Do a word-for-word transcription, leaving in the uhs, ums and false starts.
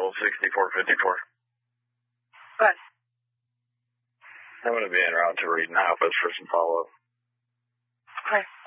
Eagle sixty-four fifty-four. Good. I'm going to be en route to Reed and Hoppus for some follow-up. Okay.